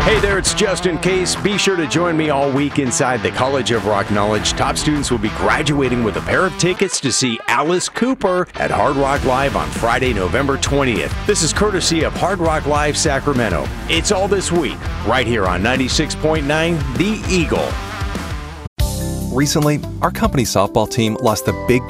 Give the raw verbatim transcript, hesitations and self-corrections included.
Hey there, it's Justin Case. Be sure to join me all week inside the College of Rock Knowledge. Top students will be graduating with a pair of tickets to see Alice Cooper at Hard Rock Live on Friday, November twentieth. This is courtesy of Hard Rock Live Sacramento. It's all this week, right here on ninety-six point nine The Eagle. Recently, our company softball team lost a big